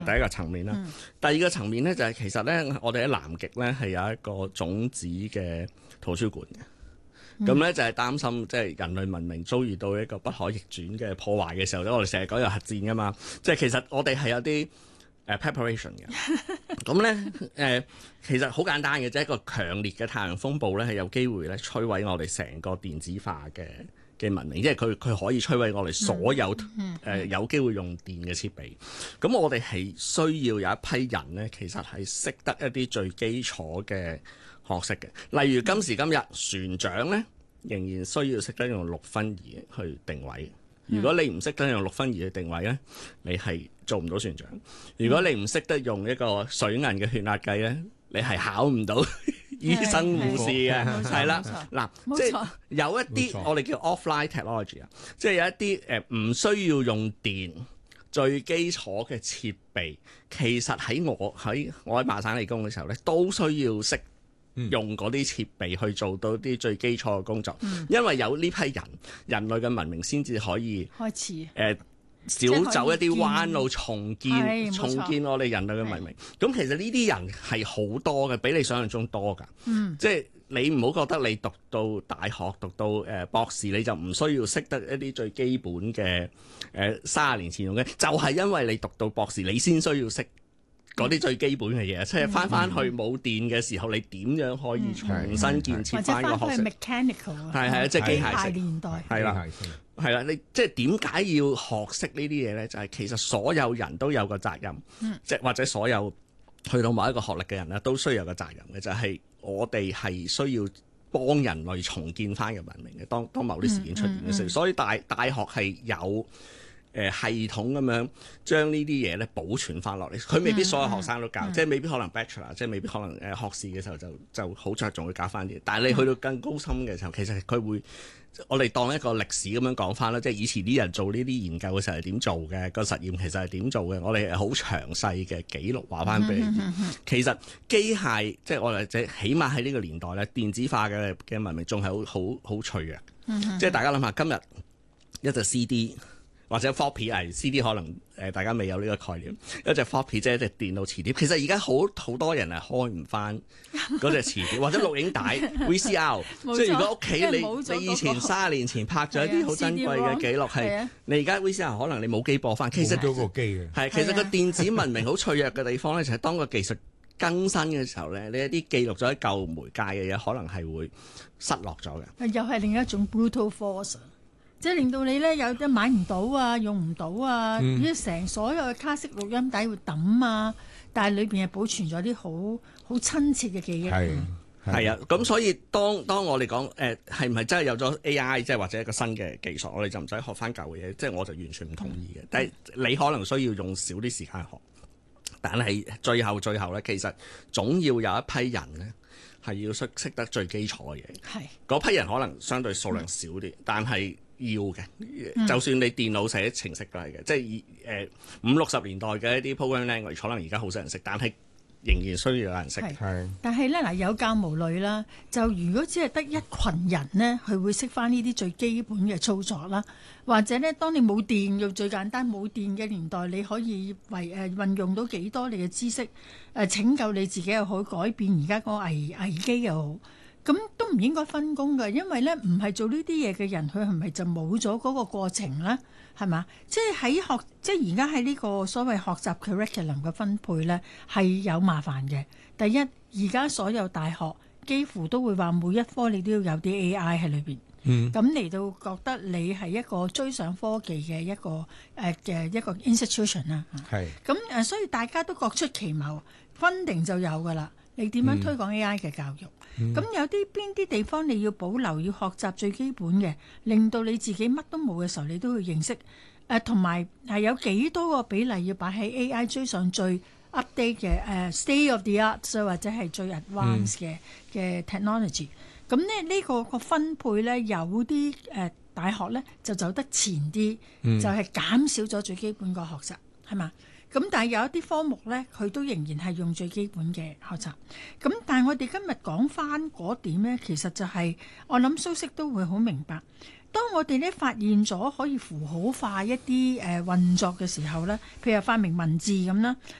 第一個層面啦。第二個層面咧就係其實咧，我哋喺南極咧係有一個種子嘅圖書館嘅。咁咧就係擔心即係人類文明遭遇到一個不可逆轉嘅破壞嘅時候咧，我哋成日講有核戰噶嘛，即係其實我哋係有啲preparation 嘅。咁咧其實好簡單嘅啫，一個強烈嘅太陽風暴咧係有機會咧摧毀我哋成個電子化嘅文明，即係佢可以摧毀我哋所有有機會用電嘅設備。咁我哋係需要有一批人咧，其實係識得一啲最基礎嘅學識嘅。例如今時今日船長咧，仍然需要識得用6分儀去定位。如果你唔識得用6分儀去定位咧，你係做唔到船長。如果你唔識得用一個水銀嘅血壓計咧，你係考唔到醫生護士嘅。係啦，嗱，即係有一啲我哋叫 offline technology 啊，即係有一啲唔需要用電最基礎嘅設備，其實喺我喺麻省理工嘅時候咧，都需要識用嗰啲設備去做到啲最基礎嘅工作。因為有呢批人類嘅文明先至可以開始少走一啲彎路，重建我哋人類嘅文明。咁其實呢啲人係好多嘅，比你想象中多㗎。即係你唔好覺得你讀到大學讀到博士你就唔需要識得一啲最基本嘅30年前用嘅，就係因為你讀到博士你先需要識嗰啲最基本嘅嘢，即係翻去冇電嘅時候，你點樣可以重新建設翻個學識？ 或者翻去 mechanical 係即係機械式年代係啦，你即係點解要學識呢啲嘢咧？就係其實所有人都有個責任，即係或者所有去到某一個學歷嘅人咧，都需要有個責任嘅，就係我哋係需要幫人類重建翻嘅文明嘅。當某啲事件出現嘅時候，所以大學係有系統咁樣將呢啲嘢咧保存翻落嚟，佢未必所有學生都教，即係未必可能 bachelor， 即係未必可能學士嘅時候就好着重去教翻啲。但係你去到更高深嘅時候，其實佢會我哋當一個歷史咁樣講翻啦，即係以前啲人做呢啲研究嘅時候係點做嘅，個實驗其實係點做嘅，我哋係好詳細嘅記錄話翻俾你知。其實機械即係我哋起碼喺呢個年代咧，電子化嘅文明仲係好脆弱。即係大家諗下，今日一隻 CD。或者 floppy 係 CD 可能大家未有呢個概念，一隻 floppy 即係一隻電腦磁碟。其實而家好多人係開唔翻嗰隻磁碟，或者錄影帶 VCR。即係如果屋企你以前30年前拍咗一啲好珍貴嘅記錄，係你而家 VCR 可能你冇機播翻。其實冇咗個機嘅。 係其實個電子文明好脆弱嘅地方咧，就係當個技術更新嘅時候咧，你一啲記錄咗喺舊媒介嘅嘢，可能係會失落咗嘅。 又係另一種 brutal force。即係令到你咧有啲買唔到啊，用唔到啊，成所有嘅卡式錄音帶會抌啊，但係裏邊係保存咗啲好親切嘅記憶。 係啊，咁所以當我哋講係唔係真係有咗 AI， 即係或者一個新嘅技術，我哋就唔使學翻舊嘅嘢，即係我就完全唔同意嘅。但係你可能需要用少啲時間學，但係最後咧，其實總要有一批人咧係要識得最基礎嘅嘢。係嗰批人可能相對數量少啲，但係要嘅，就算你電腦寫程式都係嘅，即係50-60年代嘅一啲 programming language，可能而家好少人識，但係仍然需要有人識。 但係咧嗱，有教無類啦。就如果只係得一群人呢，佢會識翻呢啲最基本嘅操作啦，或者咧，當你冇電用最簡單冇電嘅年代，你可以運用到幾多你嘅知識拯救你自己又好，改變而家個危機又好。咁都唔應該分工嘅，因為咧唔係做呢啲嘢嘅人，佢係咪就冇咗嗰個過程咧？係嘛？即係即係而家喺呢個所謂學習 curriculum 嘅分配咧，係有麻煩嘅。第一，而家所有大學幾乎都會話每一科你都要有啲 AI 喺裏邊。咁嚟到覺得你係一個追上科技嘅一個institution 啦。係。咁所以大家都各出奇謀，funding就有㗎啦。你點樣推廣 AI 嘅教育？咁有邊啲地方你要保留，要學習最基本嘅，令到你自己乜都冇嘅時候，你都要認識。同埋係有幾多個比例要擺喺 AI 追上最 update 嘅state of the art 或者係最 advanced 嘅 technology。咁呢個分配咧，有啲大學咧就走得前啲，就係減少咗最基本個學習，係嘛？咁但係有一啲科目咧，佢都仍然係用最基本嘅學習。咁但係我哋今日講翻嗰點咧，其實就係、我諗蘇軾都會好明白。 當我哋咧發現咗可以符號化一啲運作嘅時候咧，譬如發明文字咁啦，